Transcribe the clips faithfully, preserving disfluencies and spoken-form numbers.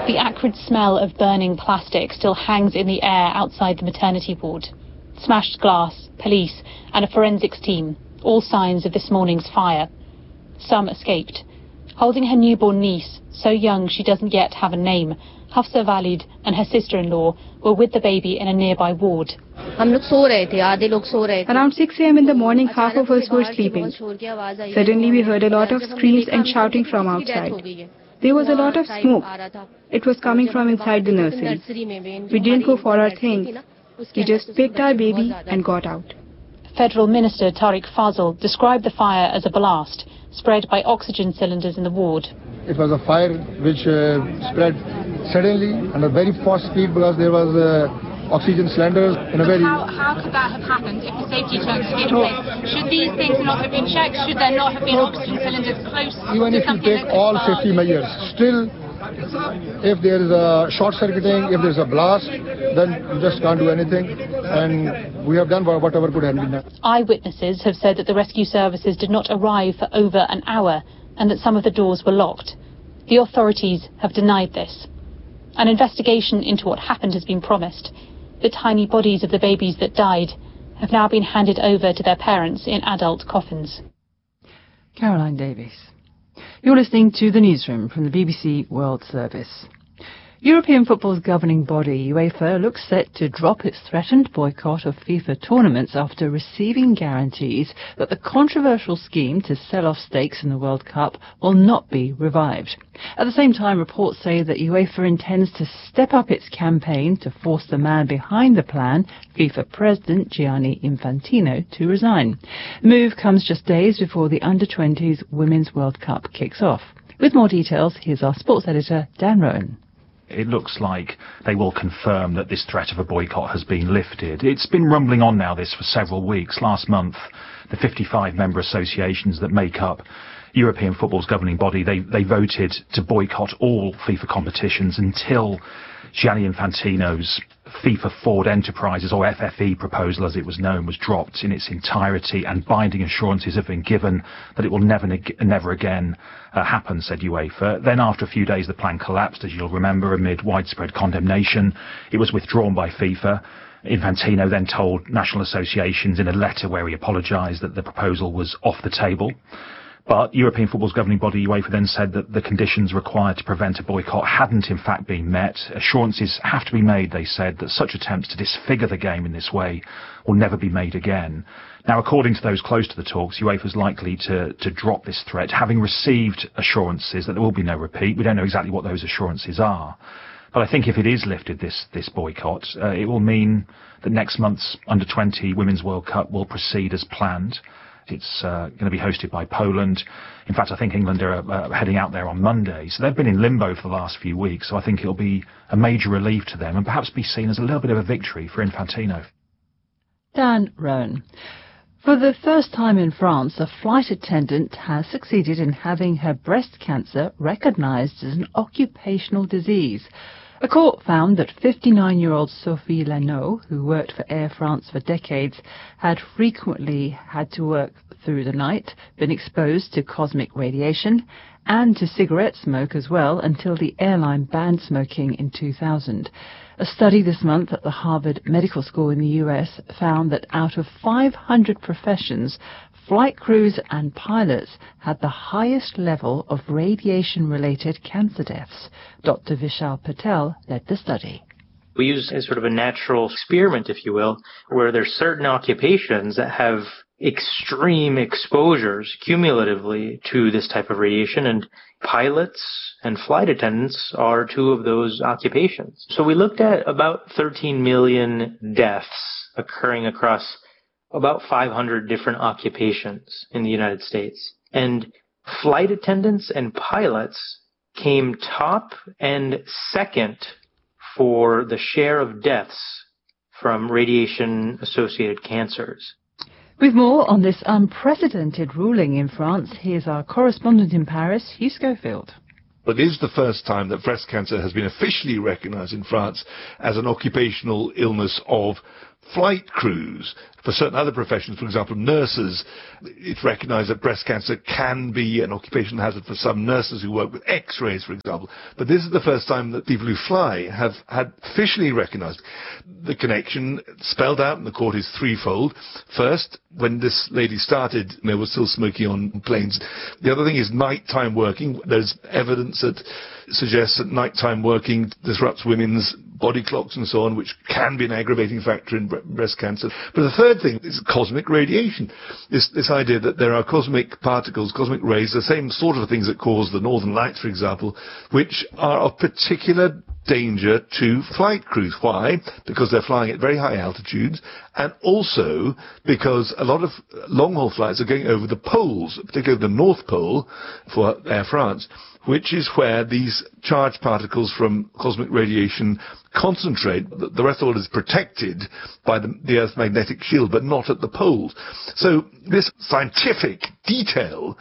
The acrid smell of burning plastic still hangs in the air outside the maternity ward. Smashed glass, police and a forensics team, all signs of this morning's fire. Some escaped. Holding her newborn niece, so young she doesn't yet have a name, Hafsa Walid and her sister-in-law were with the baby in a nearby ward. Around six a m in the morning, half of us were sleeping. Suddenly we heard a lot of screams and shouting from outside. There was a lot of smoke. It was coming from inside the nursery. We didn't go for our things. We just picked our baby and got out. Federal Minister Tariq Fazal described the fire as a blast, spread by oxygen cylinders in the ward. It was a fire which uh, spread suddenly and at very fast speed because there was uh, oxygen cylinders in a very... How, how could that have happened if the safety checks had been in place? Should these things not have been checked? Should there not have been oxygen cylinders close Even to if you take all safety measures, still, if there is a short circuiting, if there is a blast, then you just can't do anything. And we have done whatever could have been done. Eyewitnesses have said that the rescue services did not arrive for over an hour and that some of the doors were locked. The authorities have denied this. An investigation into what happened has been promised. The tiny bodies of the babies that died have now been handed over to their parents in adult coffins. Caroline Davies. You're listening to The Newsroom from the B B C World Service. European football's governing body, UEFA, looks set to drop its threatened boycott of FIFA tournaments after receiving guarantees that the controversial scheme to sell off stakes in the World Cup will not be revived. At the same time, reports say that UEFA intends to step up its campaign to force the man behind the plan, FIFA President Gianni Infantino, to resign. The move comes just days before the under twenties Women's World Cup kicks off. With more details, here's our sports editor, Dan Rowan. It looks like they will confirm that this threat of a boycott has been lifted. It's been rumbling on now this for several weeks. Last month, the fifty-five member associations that make up European football's governing body, they, they voted to boycott all FIFA competitions until Gianni Infantino's FIFA Forward Enterprises, or F F E proposal as it was known, was dropped in its entirety, and binding assurances have been given that it will never never again uh, happen, said UEFA. Then after a few days the plan collapsed, as you'll remember, amid widespread condemnation. It was withdrawn by FIFA. Infantino then told national associations in a letter where he apologised that the proposal was off the table. But European football's governing body, UEFA, then said that the conditions required to prevent a boycott hadn't in fact been met. Assurances have to be made, they said, that such attempts to disfigure the game in this way will never be made again. Now, according to those close to the talks, UEFA is likely to, to drop this threat, having received assurances that there will be no repeat. We don't know exactly what those assurances are. But I think if it is lifted, this, this boycott, uh, it will mean that next month's under twenty Women's World Cup will proceed as planned. It's uh, going to be hosted by Poland. In fact, I think England are uh, heading out there on Monday. So they've been in limbo for the last few weeks. So I think it'll be a major relief to them and perhaps be seen as a little bit of a victory for Infantino. Dan Rowan. For the first time in France, a flight attendant has succeeded in having her breast cancer recognised as an occupational disease. A court found that fifty-nine-year-old Sophie Lanaud, who worked for Air France for decades, had frequently had to work through the night, been exposed to cosmic radiation, and to cigarette smoke as well, until the airline banned smoking in two thousand. A study this month at the Harvard Medical School in the U S found that out of five hundred professions, flight crews and pilots had the highest level of radiation-related cancer deaths. Doctor Vishal Patel led the study. We use as sort of a natural experiment, if you will, where there's certain occupations that have extreme exposures cumulatively to this type of radiation, and pilots and flight attendants are two of those occupations. So we looked at about thirteen million deaths occurring across about five hundred different occupations in the United States. And flight attendants and pilots came top and second for the share of deaths from radiation-associated cancers. With more on this unprecedented ruling in France, here's our correspondent in Paris, Hugh Schofield. It is the first time that breast cancer has been officially recognised in France as an occupational illness of flight crews, for certain other professions, for example, nurses, it's recognised that breast cancer can be an occupational hazard for some nurses who work with X-rays, for example. But this is the first time that people who fly have had officially recognised. The connection spelled out in the court is threefold. First, when this lady started, there was still smoking on planes. The other thing is nighttime working. There's evidence that suggests that nighttime working disrupts women's body clocks and so on, which can be an aggravating factor in breast cancer. But the third thing is cosmic radiation. This, this idea that there are cosmic particles, cosmic rays, the same sort of things that cause the northern lights, for example, which are of particular danger to flight crews. Why? Because they're flying at very high altitudes, and also because a lot of long-haul flights are going over the poles, particularly the North Pole for Air France, which is where these charged particles from cosmic radiation concentrate. The rest of it is protected by the, the Earth's magnetic shield, but not at the poles. So this scientific detail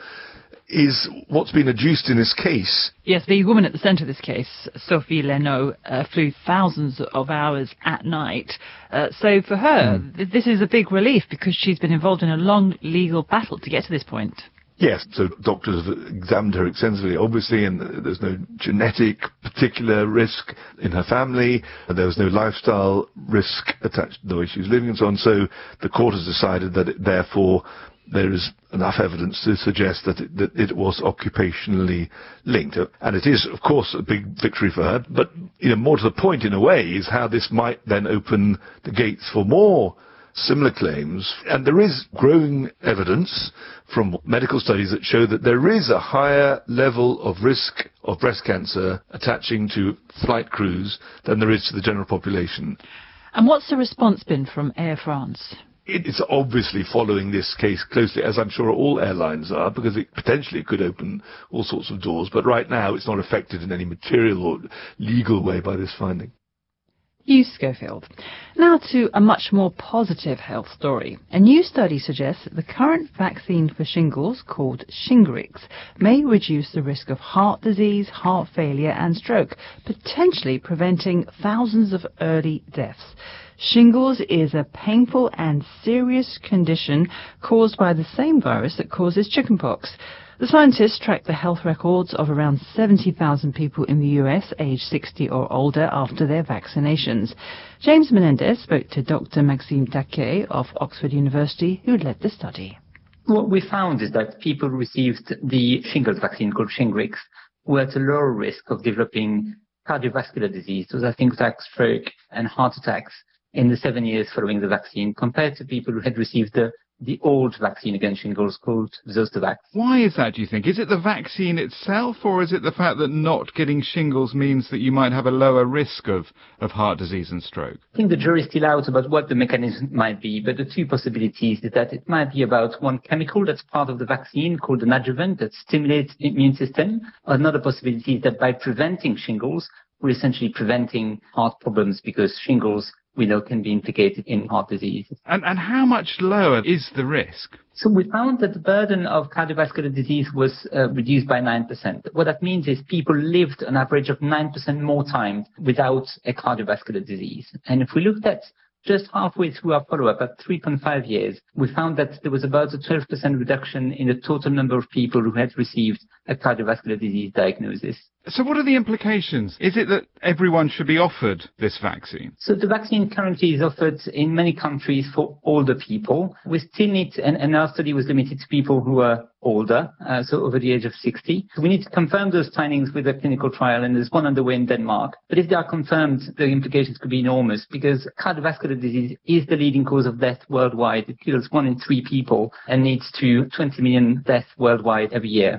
is what's been adduced in this case. Yes, the woman at the centre of this case, Sophie Leno, uh, flew thousands of hours at night. Uh, so for her, mm. th- this is a big relief because she's been involved in a long legal battle to get to this point. Yes, so doctors have examined her extensively, obviously, and there's no genetic particular risk in her family, and there was no lifestyle risk attached to the way she was living and so on. So the court has decided that, it, therefore, there is enough evidence to suggest that it, that it was occupationally linked. And it is, of course, a big victory for her. But, you know, more to the point, in a way, is how this might then open the gates for more similar claims. And there is growing evidence from medical studies that show that there is a higher level of risk of breast cancer attaching to flight crews than there is to the general population. And what's the response been from Air France? It's obviously following this case closely, as I'm sure all airlines are, because it potentially could open all sorts of doors. But right now, it's not affected in any material or legal way by this finding. Hugh Schofield. Now to a much more positive health story. A new study suggests that the current vaccine for shingles, called Shingrix, may reduce the risk of heart disease, heart failure and stroke, potentially preventing thousands of early deaths. Shingles is a painful and serious condition caused by the same virus that causes chickenpox. The scientists tracked the health records of around seventy thousand people in the U S aged sixty or older after their vaccinations. James Menendez spoke to Doctor Maxime Taquet of Oxford University, who led the study. What we found is that people who received the shingles vaccine called Shingrix were at a lower risk of developing cardiovascular disease, so that things like stroke and heart attacks, in the seven years following the vaccine, compared to people who had received the the old vaccine against shingles called Zostavax. Why is that, do you think? Is it the vaccine itself, or is it the fact that not getting shingles means that you might have a lower risk of, of heart disease and stroke? I think the jury's still out about what the mechanism might be, but the two possibilities is that it might be about one chemical that's part of the vaccine called an adjuvant that stimulates the immune system. Another possibility is that by preventing shingles, we're essentially preventing heart problems, because shingles, we know, can be implicated in heart disease. And, and how much lower is the risk? So we found that the burden of cardiovascular disease was uh, reduced by nine percent. What that means is people lived an average of nine percent more time without a cardiovascular disease. And if we looked at just halfway through our follow-up at three point five years, we found that there was about a twelve percent reduction in the total number of people who had received a cardiovascular disease diagnosis. So what are the implications? Is it that everyone should be offered this vaccine? So the vaccine currently is offered in many countries for older people. We still need, and, and our study was limited to people who are older, uh, so over the age of sixty. So we need to confirm those findings with a clinical trial, and there's one underway in Denmark. But if they are confirmed, the implications could be enormous, because cardiovascular disease is the leading cause of death worldwide. It kills one in three people and leads to twenty million deaths worldwide every year.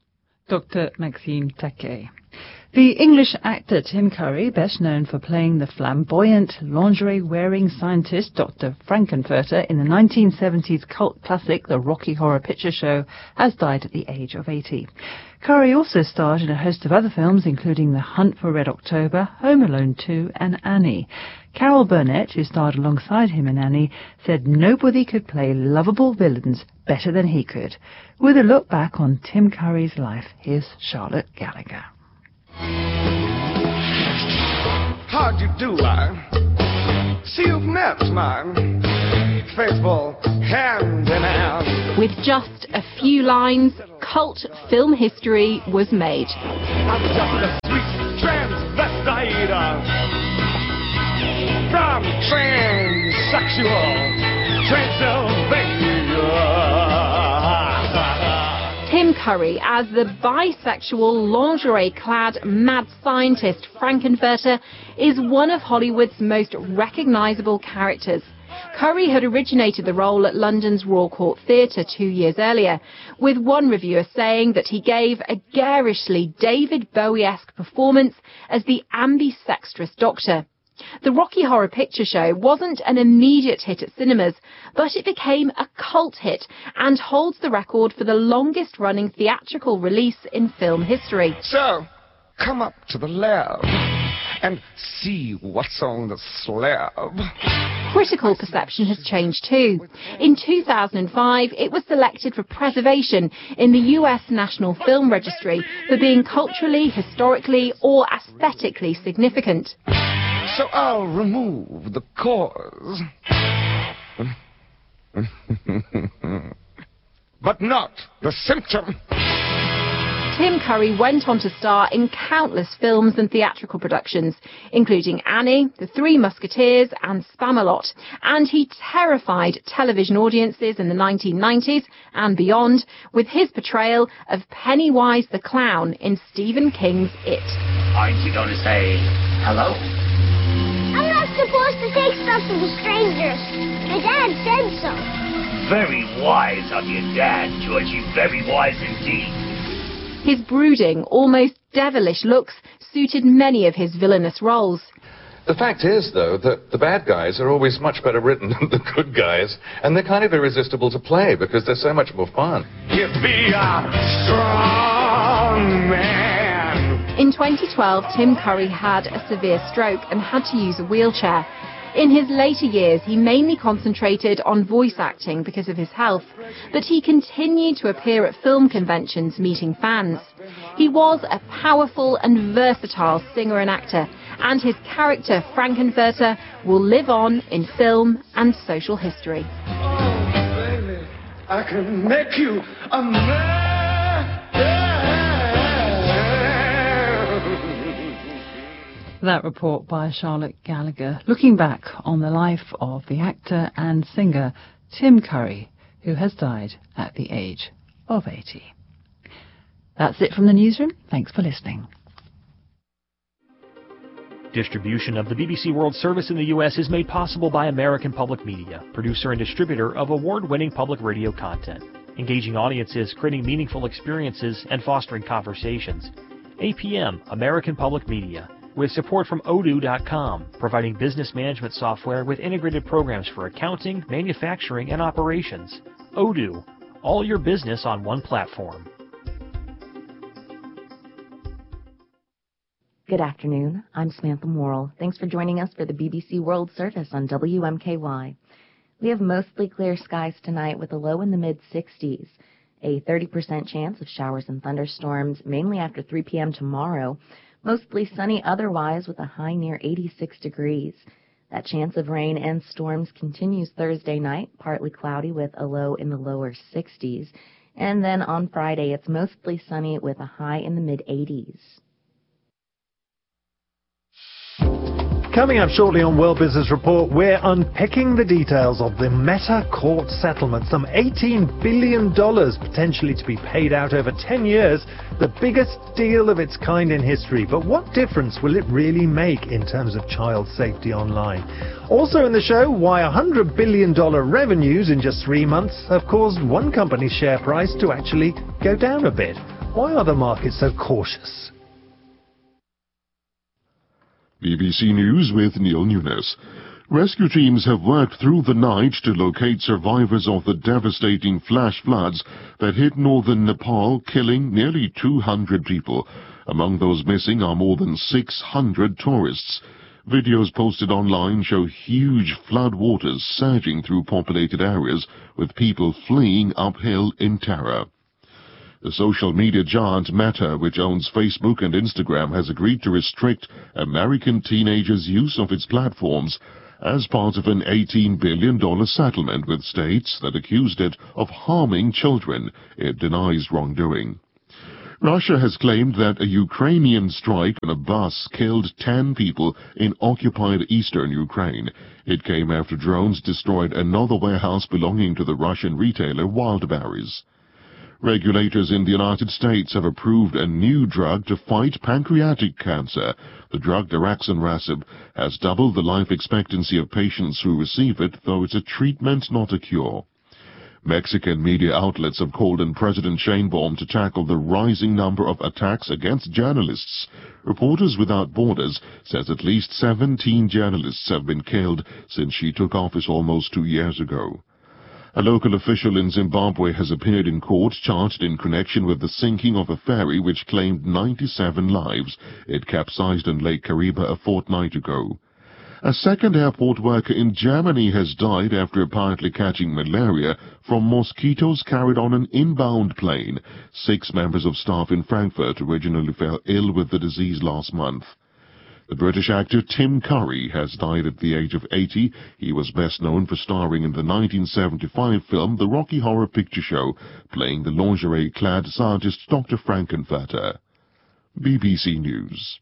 Doctor Maxime Taquet. The English actor Tim Curry, best known for playing the flamboyant, lingerie-wearing scientist Doctor Frankenfurter in the nineteen seventies cult classic The Rocky Horror Picture Show, has died at the age of eighty. Curry also starred in a host of other films, including The Hunt for Red October, Home Alone two and Annie. Carol Burnett, who starred alongside him in Annie, said nobody could play lovable villains better than he could. With a look back on Tim Curry's life, here's Charlotte Gallagher. How'd you do, I? See you, man. lips, man. Faithful hand in hand. With just a few lines, cult film history was made. I'm just a sweet transvestite from transsexual Transylvania. Tim Curry as the bisexual, lingerie-clad mad scientist Frank-N-Furter is one of Hollywood's most recognisable characters. Curry had originated the role at London's Royal Court Theatre two years earlier, with one reviewer saying that he gave a garishly David Bowie-esque performance as the ambisextrous doctor. The Rocky Horror Picture Show wasn't an immediate hit at cinemas, but it became a cult hit and holds the record for the longest-running theatrical release in film history. So, come up to the lab and see what's on the slab. Critical perception has changed too. In two thousand five, it was selected for preservation in the U S National Film Registry for being culturally, historically, or aesthetically significant. So I'll remove the cause. But not the symptom. Tim Curry went on to star in countless films and theatrical productions, including Annie, The Three Musketeers and Spamalot, and he terrified television audiences in the nineteen nineties and beyond with his portrayal of Pennywise the Clown in Stephen King's It. Aren't you going to say hello? I'm not supposed to take stuff from strangers. My dad said so. Very wise of your dad, Georgie. Very wise indeed. His brooding, almost devilish looks suited many of his villainous roles. The fact is, though, that the bad guys are always much better written than the good guys, and they're kind of irresistible to play because they're so much more fun. You'd be a strong man. In twenty twelve, Tim Curry had a severe stroke and had to use a wheelchair. In his later years, he mainly concentrated on voice acting because of his health, but he continued to appear at film conventions meeting fans. He was a powerful and versatile singer and actor, and his character Frank-N-Furter will live on in film and social history. Oh, baby, I can make you a man. That report by Charlotte Gallagher, looking back on the life of the actor and singer Tim Curry, who has died at the age of eighty. That's it from the newsroom. Thanks for listening. Distribution of the B B C World Service in the U S is made possible by American Public Media, producer and distributor of award-winning public radio content, engaging audiences, creating meaningful experiences, and fostering conversations. A P M, American Public Media, with support from Odoo dot com, providing business management software with integrated programs for accounting, manufacturing, and operations. Odoo, all your business on one platform. Good afternoon. I'm Samantha Morrill. Thanks for joining us for the B B C World Service on W M K Y. We have mostly clear skies tonight with a low in the mid sixties. A thirty percent chance of showers and thunderstorms, mainly after three p m tomorrow. Mostly sunny otherwise with a high near eighty-six degrees. That chance of rain and storms continues Thursday night, partly cloudy with a low in the lower sixties. And then on Friday, it's mostly sunny with a high in the mid eighties. Coming up shortly on World Business Report, we're unpicking the details of the Meta court settlement. Some eighteen billion dollars potentially to be paid out over ten years, the biggest deal of its kind in history. But what difference will it really make in terms of child safety online? Also in the show, why one hundred billion dollars revenues in just three months have caused one company's share price to actually go down a bit. Why are the markets so cautious? B B C News with Neil Nunes. Rescue teams have worked through the night to locate survivors of the devastating flash floods that hit northern Nepal, killing nearly two hundred people. Among those missing are more than six hundred tourists. Videos posted online show huge flood waters surging through populated areas, with people fleeing uphill in terror. The social media giant Meta, which owns Facebook and Instagram, has agreed to restrict American teenagers' use of its platforms as part of an eighteen billion dollars settlement with states that accused it of harming children. It denies wrongdoing. Russia has claimed that a Ukrainian strike on a bus killed ten people in occupied eastern Ukraine. It came after drones destroyed another warehouse belonging to the Russian retailer Wildberries. Regulators in the United States have approved a new drug to fight pancreatic cancer. The drug daraxonrasib has doubled the life expectancy of patients who receive it, though it's a treatment, not a cure. Mexican media outlets have called on President Sheinbaum to tackle the rising number of attacks against journalists. Reporters Without Borders says at least seventeen journalists have been killed since she took office almost two years ago. A local official in Zimbabwe has appeared in court charged in connection with the sinking of a ferry which claimed ninety-seven lives. It capsized in Lake Kariba a fortnight ago. A second airport worker in Germany has died after apparently catching malaria from mosquitoes carried on an inbound plane. Six members of staff in Frankfurt originally fell ill with the disease last month. The British actor Tim Curry has died at the age of eighty. He was best known for starring in the nineteen seventy-five film The Rocky Horror Picture Show, playing the lingerie-clad scientist Doctor Frankenfurter. B B C News.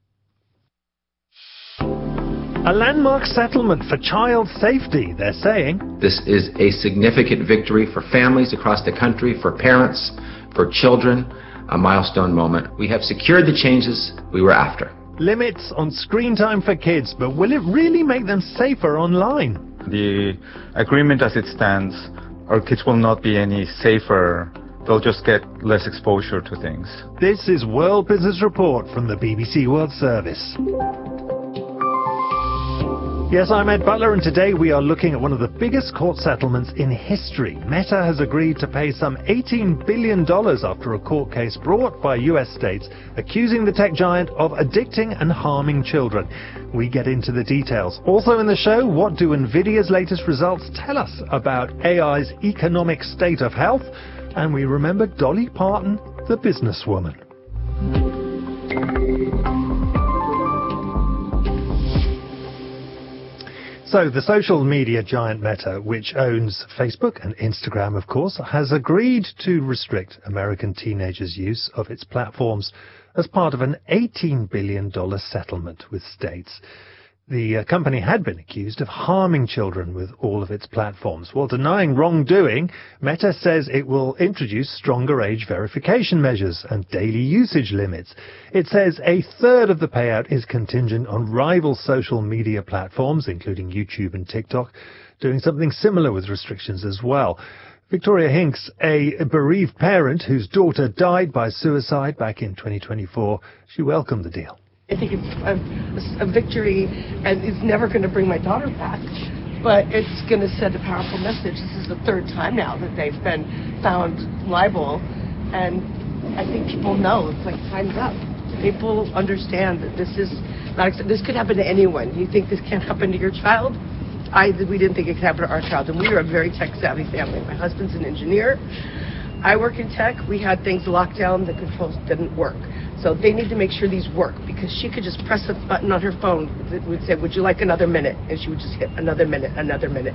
A landmark settlement for child safety, they're saying. This is a significant victory for families across the country, for parents, for children, a milestone moment. We have secured the changes we were after. Limits on screen time for kids, but will it really make them safer online? The agreement as it stands, our kids will not be any safer. They'll just get less exposure to things. This is World Business Report from the B B C World Service. Yes, I'm Ed Butler, and today we are looking at one of the biggest court settlements in history. Meta has agreed to pay some eighteen billion dollars after a court case brought by U S states accusing the tech giant of addicting and harming children. We get into the details. Also in the show, what do NVIDIA's latest results tell us about A I's economic state of health? And we remember Dolly Parton, the businesswoman. So the social media giant Meta, which owns Facebook and Instagram, of course, has agreed to restrict American teenagers' use of its platforms as part of an eighteen billion dollars settlement with states. The uh, company had been accused of harming children with all of its platforms. While denying wrongdoing, Meta says it will introduce stronger age verification measures and daily usage limits. It says a third of the payout is contingent on rival social media platforms, including YouTube and TikTok, doing something similar with restrictions as well. Victoria Hinks, a bereaved parent whose daughter died by suicide back in twenty twenty-four, she welcomed the deal. I think it's a, a victory, and it's never going to bring my daughter back, but it's going to send a powerful message. This is the third time now that they've been found liable, and I think people know it's like time's up. People understand that this is not, this could happen to anyone. You think this can't happen to your child? I we didn't think it could happen to our child, and we are a very tech-savvy family. My husband's an engineer. I work in tech. We had things locked down. The controls didn't work. So they need to make sure these work, because she could just press a button on her phone that would say, would you like another minute? And she would just hit another minute, another minute.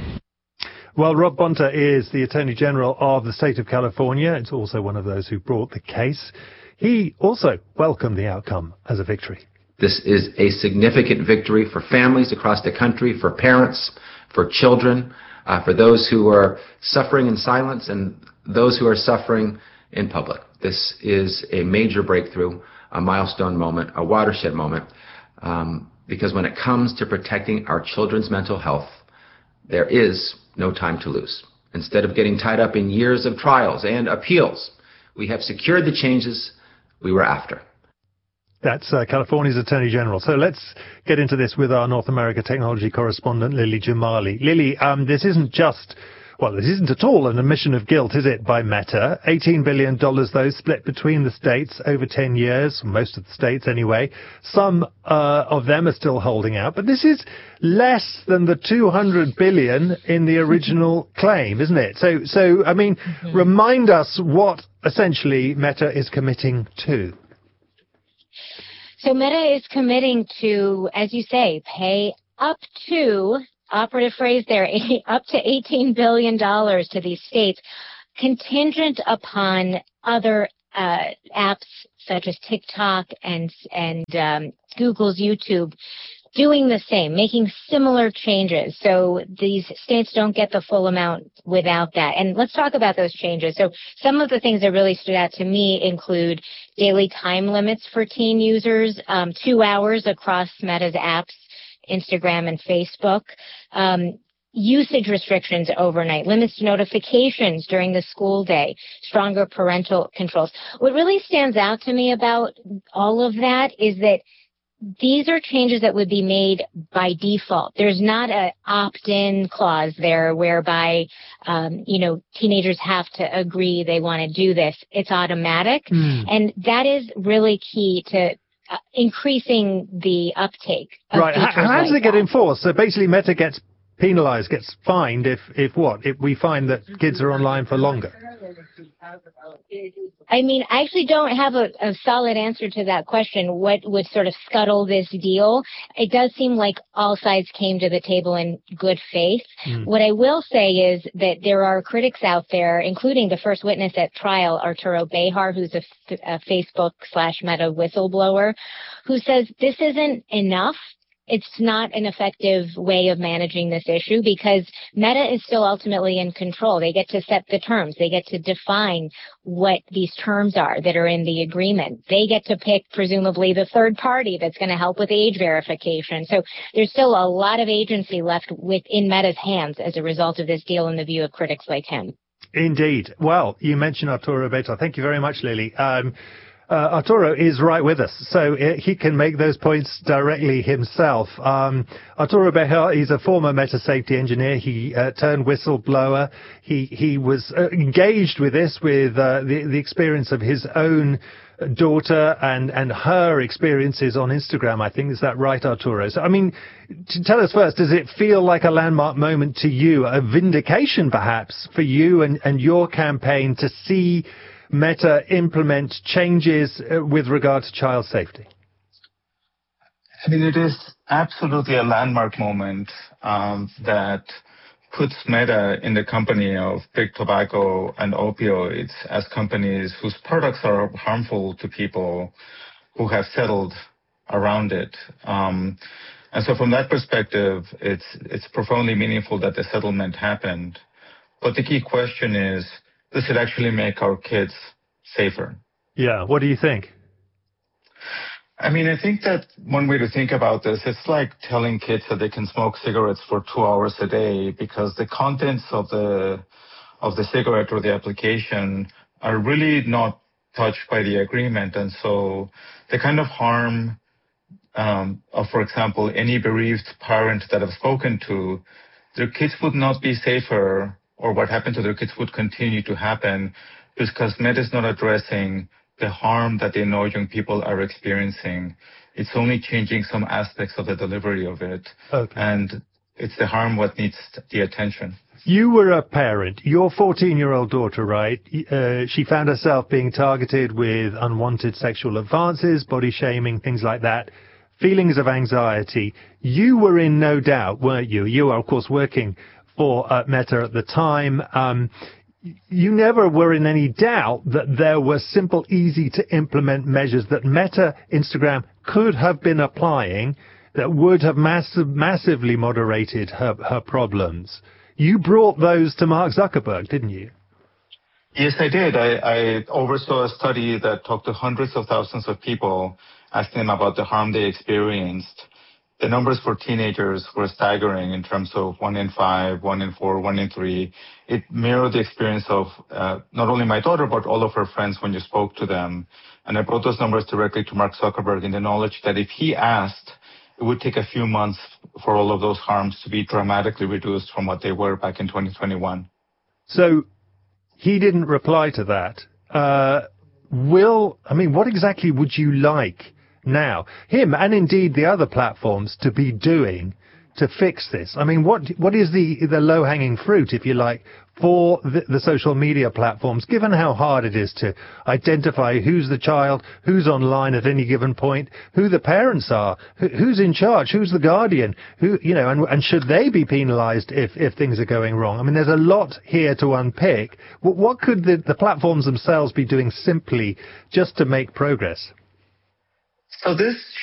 Well, Rob Bonta is the Attorney General of the state of California. It's also one of those who brought the case. He also welcomed the outcome as a victory. This is a significant victory for families across the country, for parents, for children, uh, for those who are suffering in silence and those who are suffering in public. This is a major breakthrough, a milestone moment, a watershed moment, um, because when it comes to protecting our children's mental health, there is no time to lose. Instead of getting tied up in years of trials and appeals, we have secured the changes we were after. That's uh, California's Attorney General. So let's get into this with our North America technology correspondent, Lily Jamali. Lily, um, this isn't just well, it isn't at all an admission of guilt, is it, by Meta? eighteen billion dollars, though, split between the states over ten years, most of the states anyway. Some uh, of them are still holding out, but this is less than the two hundred billion dollars in the original claim, isn't it? So, so I mean, mm-hmm. remind us what essentially Meta is committing to. So Meta is committing to, as you say, pay up to, operative phrase there, up to eighteen billion dollars to these states, contingent upon other uh, apps such as TikTok and, and um, Google's YouTube doing the same, making similar changes. So these states don't get the full amount without that. And let's talk about those changes. So some of the things that really stood out to me include daily time limits for teen users, um, two hours across Meta's apps, Instagram and Facebook, um, usage restrictions overnight, limits to notifications during the school day, stronger parental controls. What really stands out to me about all of that is that these are changes that would be made by default. There's not an opt-in clause there whereby, um, you know, teenagers have to agree they want to do this. It's automatic. Mm. And that is really key to uh, increasing the uptake of right. How, how does like it get that. enforced? So basically Meta gets penalized, gets fined if, if what? If we find that kids are online for longer. I mean, I actually don't have a, a solid answer to that question. What would sort of scuttle this deal? It does seem like all sides came to the table in good faith. Mm. What I will say is that there are critics out there, including the first witness at trial, Arturo Bejar, who's a, a Facebook slash Meta whistleblower, who says this isn't enough. It's not an effective way of managing this issue because Meta is still ultimately in control. They get to set the terms. They get to define what these terms are that are in the agreement. They get to pick, presumably, the third party that's going to help with age verification. So there's still a lot of agency left within Meta's hands as a result of this deal in the view of critics like him. Indeed. Well, you mentioned Arturo Bejar. Thank you very much, Lily. Um, Uh, Arturo is right with us, so uh, he can make those points directly himself. Um, Arturo Bejar, he's a former Meta safety engineer. He uh, turned whistleblower. He he was uh, engaged with this, with uh, the the experience of his own daughter and and her experiences on Instagram. I think, is that right, Arturo? So, I mean, to tell us first, does it feel like a landmark moment to you, a vindication perhaps for you and and your campaign to see Meta implement changes with regard to child safety? I mean, it is absolutely a landmark moment um, that puts Meta in the company of big tobacco and opioids as companies whose products are harmful to people who have settled around it. Um, and so from that perspective, it's it's profoundly meaningful that the settlement happened. But the key question is, does it actually make our kids safer? Yeah, what do you think? I mean, I think that one way to think about this, it's like telling kids that they can smoke cigarettes for two hours a day because the contents of the of the cigarette or the application are really not touched by the agreement. And so the kind of harm um, of, for example, any bereaved parent that I've spoken to, their kids would not be safer, or what happened to their kids would continue to happen because Meta is not addressing the harm that they know young people are experiencing. It's only changing some aspects of the delivery of it. Okay. And it's the harm what needs the attention. You were a parent. Your fourteen-year-old daughter, right? Uh, she found herself being targeted with unwanted sexual advances, body shaming, things like that, feelings of anxiety. You were in no doubt, weren't you? You were, of course, working for uh, Meta at the time. Um, you never were in any doubt that there were simple, easy to implement measures that Meta, Instagram could have been applying that would have massive, massively moderated her, her problems. You brought those to Mark Zuckerberg, didn't you? Yes, I did. I, I oversaw a study that talked to hundreds of thousands of people, asking them about the harm they experienced. The numbers for teenagers were staggering in terms of one in five, one in four, one in three. It mirrored the experience of uh, not only my daughter, but all of her friends when you spoke to them. And I brought those numbers directly to Mark Zuckerberg in the knowledge that if he asked, it would take a few months for all of those harms to be dramatically reduced from what they were back in twenty twenty-one. So he didn't reply to that. Uh, will, I mean, what exactly would you like now, him and indeed the other platforms, to be doing to fix this? I mean, what what is the, the low-hanging fruit, if you like, for the, the social media platforms, given how hard it is to identify who's the child, who's online at any given point, who the parents are, who, who's in charge, who's the guardian, who, you know, and, and should they be penalized if, if things are going wrong? I mean, there's a lot here to unpick. What, what could the, the platforms themselves be doing simply just to make progress? So this